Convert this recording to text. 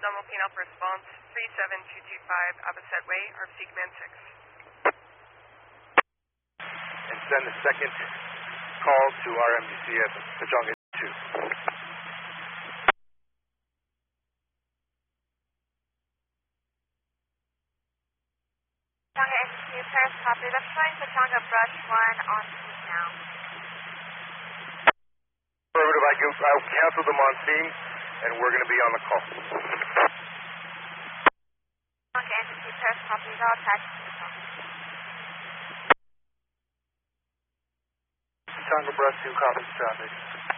Double P Alpha response 37225 Abbaset Way, RFC Command 6. And send the second call to RMDC at Pechanga 2. Pechanga NDC, Paris copy. That's showing Pechanga brush 1 on scene now. Affirmative, I'll cancel them on scene, and we're going to be on the call. Pechanga NDC, Paris copy. I'll attach to the phone. Pechanga brush 2, copy traffic.